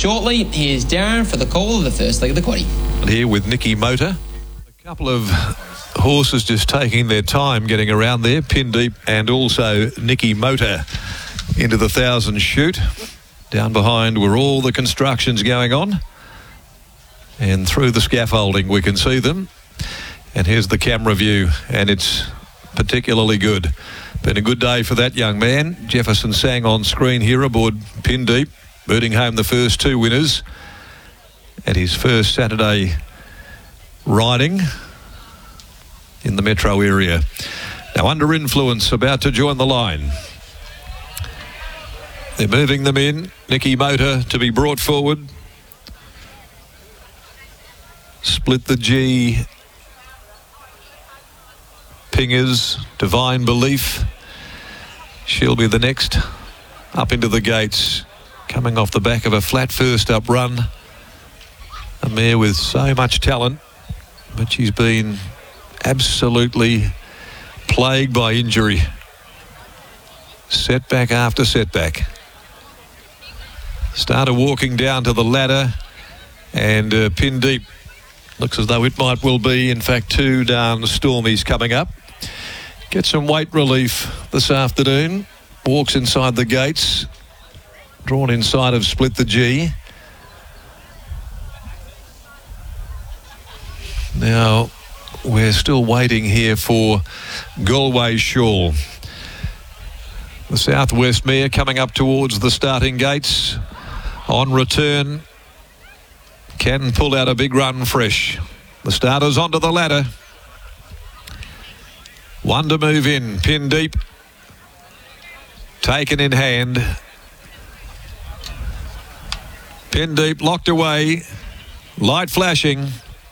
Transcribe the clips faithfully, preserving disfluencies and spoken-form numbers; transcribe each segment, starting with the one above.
shortly. Here's Darren for the call of the first leg of the quaddie. Here with Nicky Motor. A couple of horses just taking their time getting around there. Pin Deep and also Nicky Motor into the thousand shoot. Down behind were all the constructions going on. And through the scaffolding we can see them. And here's the camera view, and it's particularly good. Been a good day for that young man. Jefferson Sang on screen here aboard Pin Deep, booting home the first two winners at his first Saturday riding in the metro area. Now Under Influence about to join the line. They're moving them in. Nicky Motor to be brought forward. Split the G. Pingers, Divine Belief. She'll be the next up into the gates, coming off the back of a flat first up run. A mare with so much talent, but she's been absolutely plagued by injury. Setback after setback. Started walking down to the ladder, and uh, Pin Deep looks as though it might well be, in fact, two down Stormies coming up. Get some weight relief this afternoon. Walks inside the gates. Drawn inside of Split the G. Now, we're still waiting here for Galway Shawl. The Southwest mare coming up towards the starting gates. On return, can pull out a big run fresh. The starters onto the ladder. One to move in. Pin Deep. Taken in hand. Pin Deep locked away. Light flashing.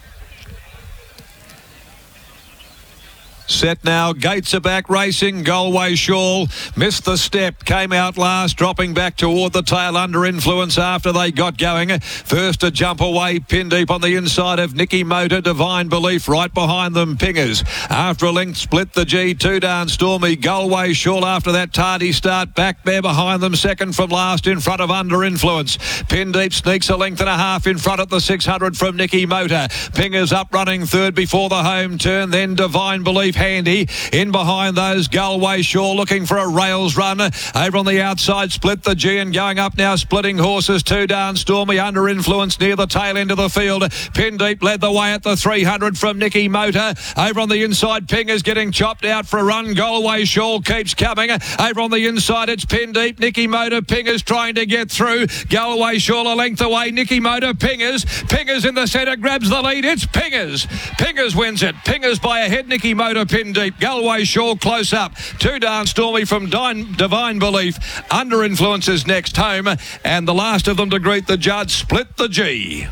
Set now, gates are back racing. Galway Shawl missed the step, came out last, dropping back toward the tail. Under Influence after they got going. First to jump away, Pin Deep on the inside of Nicky Motor. Divine Belief right behind them, Pingers. After a length, Split the G, two down Stormy. Galway Shawl after that tardy start, back there behind them, second from last in front of Under Influence. Pin Deep sneaks a length and a half in front at the six hundred from Nicky Motor. Pingers up running third before the home turn, then Divine Belief handy. In behind those, Galway Shawl looking for a rails run. Over on the outside, Split the G, and going up now, splitting horses, two down Stormy. Under Influence near the tail end of the field. Pin Deep led the way at the three hundred from Nicky Motor. Over on the inside, Pingers getting chopped out for a run. Galway Shawl keeps coming. Over on the inside, it's Pin Deep, Nicky Motor, Pingers trying to get through. Galway Shawl a length away, Nicky Motor, Pingers. Pingers in the centre, grabs the lead. It's Pingers. Pingers wins it. Pingers by a head, Nicky Motor, Pin Deep. Galway Shawl close up. Two down Stormy from Divine Belief. Under Influence is next home. And the last of them to greet the judge, Split the G.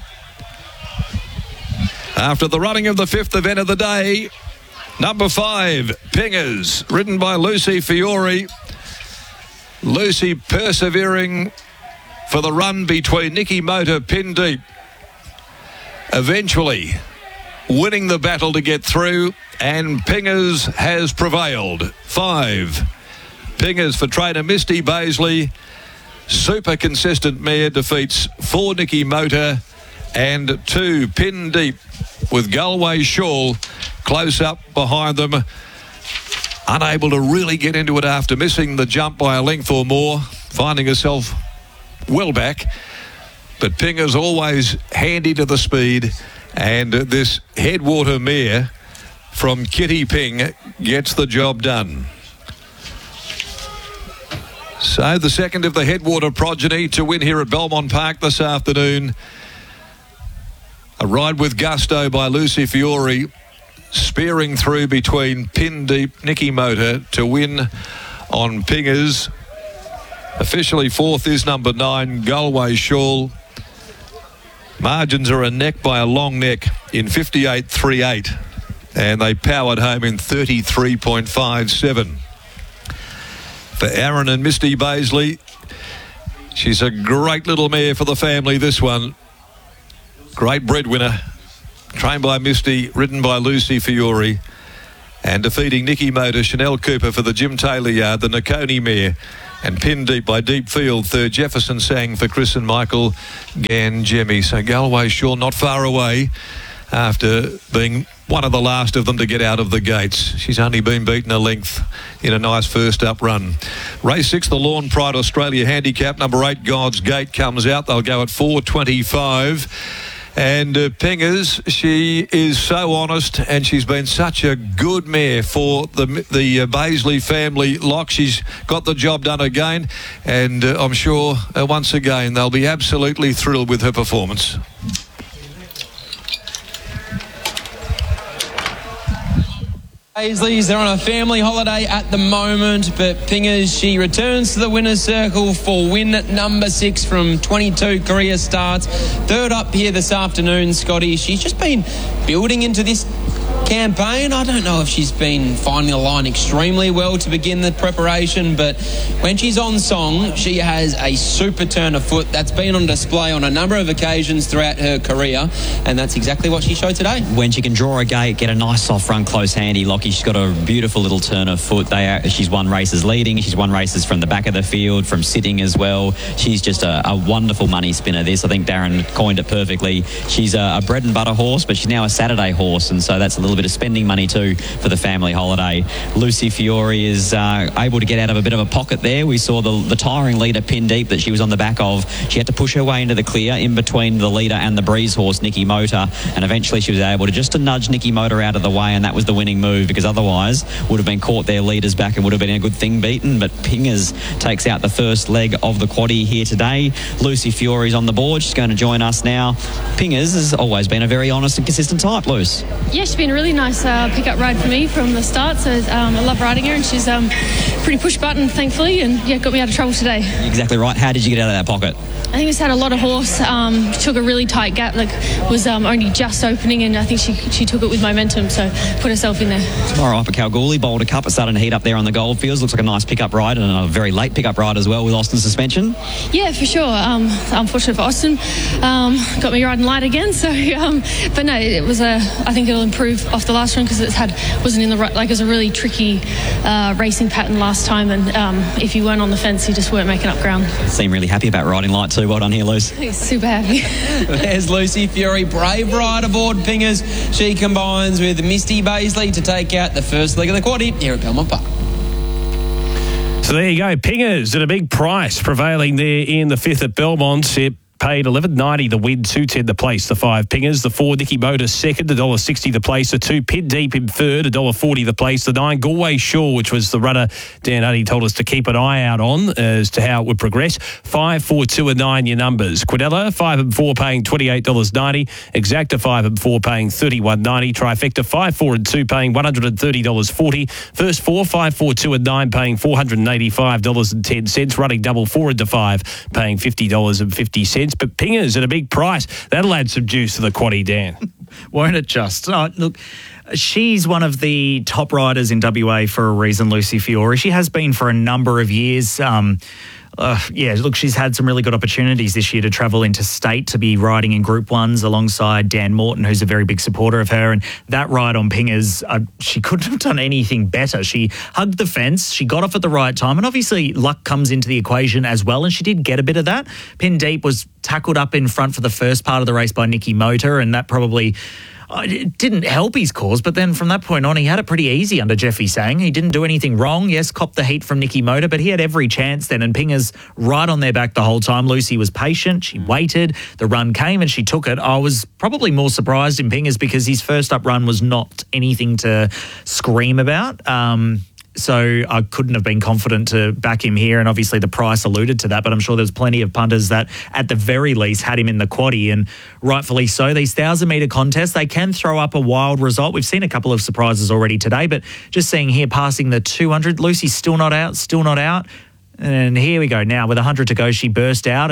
After the running of the fifth event of the day, number five, Pingers, ridden by Lucy Fiore. Lucy persevering for the run between Nicky Motor, Pin Deep. Eventually winning the battle to get through, and Pingers has prevailed. Five. Pingers for trainer Misty Baisley. Super consistent mare defeats four Nicky Motor and two Pin Deep, with Galway Shawl close up behind them. Unable to really get into it after missing the jump by a length or more, finding herself well back. But Pingers always handy to the speed, and this Headwater mare from Kitty Ping gets the job done. So the second of the Headwater progeny to win here at Belmont Park this afternoon. A ride with gusto by Lucy Fiore, spearing through between Pin Deep, Nicky Motor to win on Pingers. Officially fourth is number nine, Galway Shawl. Margins are a neck by a long neck in fifty-eight three eight, and they powered home in thirty-three point five seven. For Aaron and Misty Baisley, she's a great little mare for the family, this one. Great breadwinner, trained by Misty, ridden by Lucy Fiore, and defeating Nicky Motor, Chanel Cooper for the Jim Taylor yard, the Nakoni mare. And pinned deep by Deep Field, third. Jefferson sang for Chris and Michael Gangemi. So Galway Shore not far away after being one of the last of them to get out of the gates. She's only been beaten a length in a nice first up run. Race six, the Lawn Pride Australia Handicap. Number eight, God's Gate, comes out. They'll go at four twenty-five. And uh, Pingers, she is so honest, and she's been such a good mare for the the uh, Baisley family lock. She's got the job done again, and uh, I'm sure uh, once again they'll be absolutely thrilled with her performance. Baisley's, they're on a family holiday at the moment, but Pingers, she returns to the winner's circle for win number six from twenty-two career starts. Third up here this afternoon, Scotty. She's just been building into this campaign. I don't know if she's been finding the line extremely well to begin the preparation, but when she's on song, she has a super turn of foot that's been on display on a number of occasions throughout her career, and that's exactly what she showed today. When she can draw a gate, get a nice soft run close handy, Lockie, she's got a beautiful little turn of foot. They are, she's won races leading, she's won races from the back of the field, from sitting as well. She's just a, a wonderful money spinner. This, I think Darren coined it perfectly. She's a, a bread and butter horse, but she's now a Saturday horse, and so that's a little bit of spending money too for the family holiday. Lucy Fiore is uh, able to get out of a bit of a pocket there. We saw the, the tiring leader pin deep that she was on the back of. She had to push her way into the clear in between the leader and the breeze horse, Nicky Motor, and eventually she was able to just to nudge Nicky Motor out of the way, and that was the winning move, because otherwise would have been caught their leaders back and would have been a good thing beaten. But Pingers takes out the first leg of the quaddie here today. Lucy Fiore's on the board. She's going to join us now. Pingers has always been a very honest and consistent type, Luce. Yeah, she's been a really nice uh, pick-up ride for me from the start, so um, I love riding her, and she's um, pretty push-button, thankfully, and yeah, got me out of trouble today. Exactly right. How did you get out of that pocket? I think it's had a lot of horse, um, took a really tight gap, like was um, only just opening, and I think she she took it with momentum, so put herself in there. Tomorrow up at Kalgoorlie, Boulder Cup, it's starting to heat up there on the Goldfields. Looks like a nice pick-up ride, and a very late pick-up ride as well with Austin suspension. Yeah, for sure. Um, unfortunate for Austin, um, got me riding light again, so um, but no, it was a, I think it'll improve off the last one, because it had wasn't in the right, like it was a really tricky uh, racing pattern last time, and um, if you weren't on the fence, you just weren't making up ground. Seem really happy about riding light too. Well done here, Luce. Super happy. There's Lucy Fiore, brave ride aboard Pingers. She combines with Misty Baisley to take out the first leg of the quaddie here at Belmont Park. So there you go, Pingers at a big price, prevailing there in the fifth at Belmont. It paid eleven ninety the win, two ten the place. The five Pingers, the four Nicky Motor second, one dollar sixty the place. The two Pin Deep in third, one dollar forty the place. The nine Galway Shore, which was the runner Dan Huddy told us to keep an eye out on as to how it would progress. Five, four, two, and nine your numbers. Quadella five and four paying twenty-eight dollars ninety. Exacta five and four paying thirty-one ninety. Trifecta five, four, and two paying one hundred thirty dollars forty. First four, five, four, two, and nine paying four hundred eighty-five dollars ten. Running double four into five paying fifty dollars fifty. But Pingers at a big price. That'll add some juice to the quaddie, Dan. Won't it just? Oh, look, she's one of the top riders in W A for a reason, Lucy Fiore. She has been for a number of years. Um, Uh, yeah, look, she's had some really good opportunities this year to travel interstate, to be riding in Group Ones alongside Dan Morton, who's a very big supporter of her. And that ride on Pingers, uh, she couldn't have done anything better. She hugged the fence, she got off at the right time, and obviously luck comes into the equation as well, and she did get a bit of that. Pin Deep was tackled up in front for the first part of the race by Nicky Motor, and that probably... It didn't help his cause, but then from that point on, he had it pretty easy under Jeffy Sang. He didn't do anything wrong. Yes, copped the heat from Nicky Motor, but he had every chance then, and Pingers right on their back the whole time. Lucy was patient. She waited. The run came, and she took it. I was probably more surprised in Pingers because his first up run was not anything to scream about. Um... So I couldn't have been confident to back him here, and obviously the price alluded to that, but I'm sure there's plenty of punters that at the very least had him in the quaddie, and rightfully so. These one thousand metre contests, they can throw up a wild result. We've seen a couple of surprises already today, but just seeing here passing the two hundred, Lucy's still not out, still not out. And here we go now with one hundred to go. She burst out, and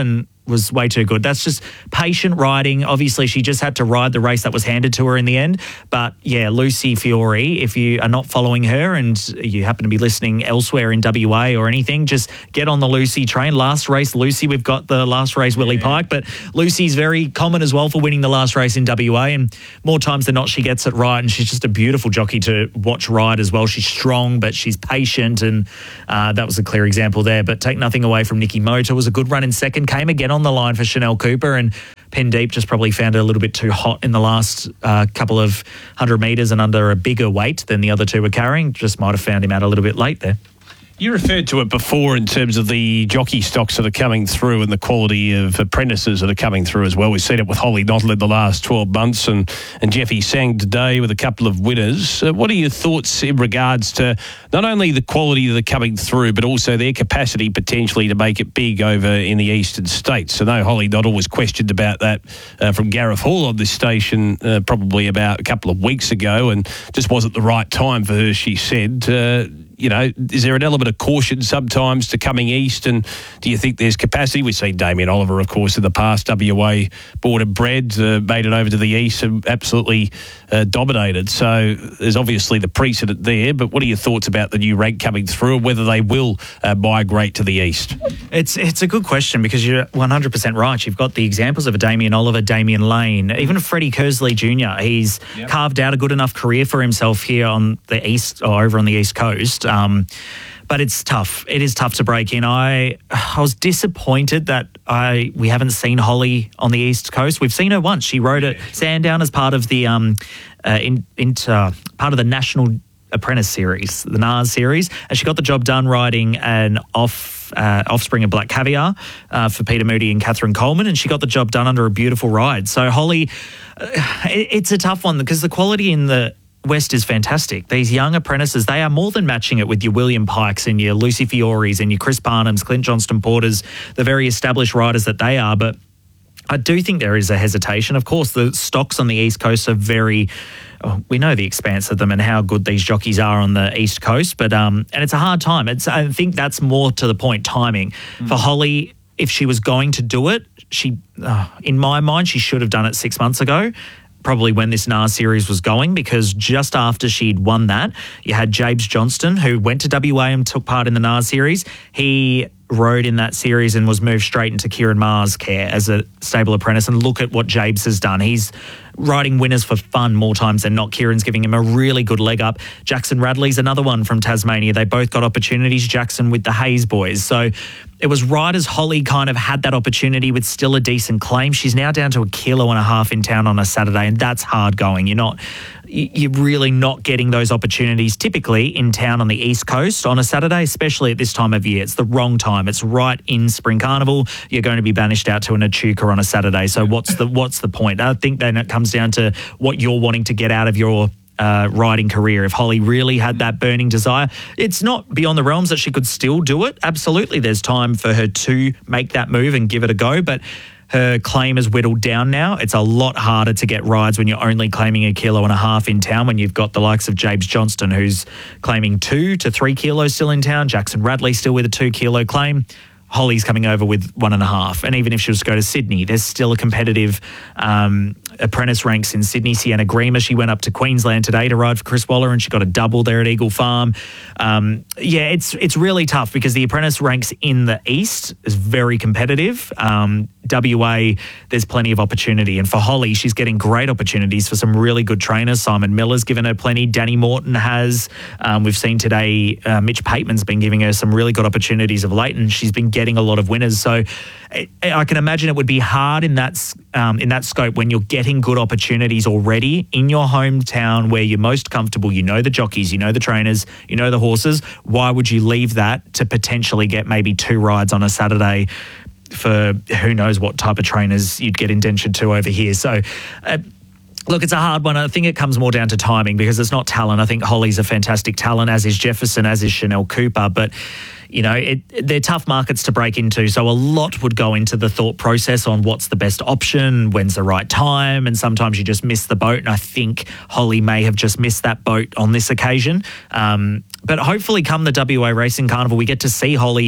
was way too good. That's just patient riding. Obviously, she just had to ride the race that was handed to her in the end. But yeah, Lucy Fiore, if you are not following her and you happen to be listening elsewhere in W A or anything, just get on the Lucy train. Last race, Lucy, we've got the last race, Willie yeah. Pike, but Lucy's very common as well for winning the last race in W A, and more times than not, she gets it right, and she's just a beautiful jockey to watch ride as well. She's strong, but she's patient, and uh, that was a clear example there. But take nothing away from Nikki Mota. Was a good run in second, came again on the line for Chanel Cooper, and Pendeep just probably found it a little bit too hot in the last uh, couple of hundred metres and under a bigger weight than the other two were carrying. Just might have found him out a little bit late there. You referred to it before in terms of the jockey stocks that are coming through and the quality of apprentices that are coming through as well. We've seen it with Holly Knottle in the last twelve months and, and Jeffy Sang today with a couple of winners. Uh, what are your thoughts in regards to not only the quality that are coming through, but also their capacity potentially to make it big over in the eastern states? I know Holly Knottle was questioned about that uh, from Gareth Hall on this station uh, probably about a couple of weeks ago, and just wasn't the right time for her, she said. Uh, You know, is there an element of caution sometimes to coming east? And do you think there's capacity? We've seen Damien Oliver, of course, in the past, W A born and bred, uh, made it over to the east and absolutely uh, dominated. So there's obviously the precedent there. But what are your thoughts about the new rank coming through and whether they will uh, migrate to the east? It's it's a good question because you're one hundred percent right. You've got the examples of a Damien Oliver, Damien Lane, even Freddie Kersley Junior He's yep. carved out a good enough career for himself here on the east or over on the east coast. Um, but it's tough. It is tough to break in. I I was disappointed that I we haven't seen Holly on the East Coast. We've seen her once. She rode at Sandown as part of the um uh, in, inter, part of the National Apprentice Series, the N A S series, and she got the job done riding an off uh, offspring of Black Caviar uh, for Peter Moody and Catherine Coleman, and she got the job done under a beautiful ride. So Holly, uh, it, it's a tough one because the quality in the West is fantastic. These young apprentices, they are more than matching it with your William Pikes and your Lucy Fioris and your Chris Barnums, Clint Johnston Porters, the very established riders that they are. But I do think there is a hesitation. Of course, the stocks on the East Coast are very... Oh, we know the expanse of them and how good these jockeys are on the East Coast, but um, and it's a hard time. It's I think that's more to the point, timing. Mm. For Holly, if she was going to do it, she, uh, in my mind, she should have done it six months ago. Probably when this N A S series was going, because just after she'd won that, you had James Johnston, who went to W A and took part in the N A S series. He rode in that series and was moved straight into Kieran Maher's care as a stable apprentice. And look at what James has done. He's riding winners for fun more times than not. Kieran's giving him a really good leg up. Jackson Radley's another one from Tasmania. They both got opportunities, Jackson with the Hayes boys. So it was right as Holly kind of had that opportunity with still a decent claim. She's now down to a kilo and a half in town on a Saturday, and that's hard going. You're not... You're really not getting those opportunities typically in town on the East Coast on a Saturday, especially at this time of year. It's the wrong time. It's right in Spring Carnival. You're going to be banished out to an Echuca on a Saturday. So what's the what's the point? I think then it comes down to what you're wanting to get out of your uh, riding career. If Holly really had that burning desire, it's not beyond the realms that she could still do it. Absolutely, there's time for her to make that move and give it a go, but her claim is whittled down now. It's a lot harder to get rides when you're only claiming a kilo and a half in town, when you've got the likes of James Johnston, who's claiming two to three kilos still in town. Jackson Radley still with a two kilo claim. Holly's coming over with one and a half. And even if she was to go to Sydney, there's still a competitive um, apprentice ranks in Sydney. Sienna Grima, she went up to Queensland today to ride for Chris Waller, and she got a double there at Eagle Farm. Um, yeah, it's it's really tough because the apprentice ranks in the East is very competitive. Um, W A, there's plenty of opportunity. And for Holly, she's getting great opportunities for some really good trainers. Simon Miller's given her plenty. Danny Morton has. Um, we've seen today uh, Mitch Pateman's been giving her some really good opportunities of late, and she's been getting a lot of winners. So I, I can imagine it would be hard in that, um, in that scope when you're getting good opportunities already in your hometown where you're most comfortable. You know the jockeys, you know the trainers, you know the horses. Why would you leave that to potentially get maybe two rides on a Saturday for who knows what type of trainers you'd get indentured to over here? So, uh, look, it's a hard one. I think it comes more down to timing because it's not talent. I think Holly's a fantastic talent, as is Jefferson, as is Chanel Cooper. But, you know, it, they're tough markets to break into. So a lot would go into the thought process on what's the best option, when's the right time. And sometimes you just miss the boat. And I think Holly may have just missed that boat on this occasion. Um, but hopefully come the W A Racing Carnival, we get to see Holly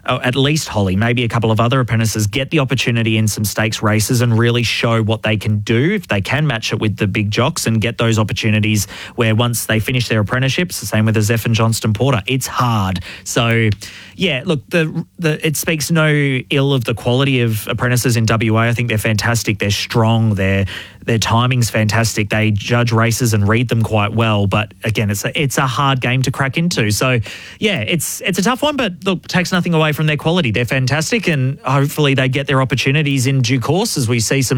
uh, at least Holly, maybe a couple of other apprentices, get the opportunity in some stakes races and really show what they can do if they can match it with the big jocks and get those opportunities where once they finish their apprenticeships, the same with the Zeph and Johnston Porter, it's hard. So, yeah, look, the the it speaks no ill of the quality of apprentices in W A. I think they're fantastic. They're strong. Their their timing's fantastic. They judge races and read them quite well. But again, it's a, it's a hard game to crack into. So, yeah, it's it's a tough one, but look, takes nothing away from their quality. They're fantastic, and hopefully they get their opportunities in due course as we see some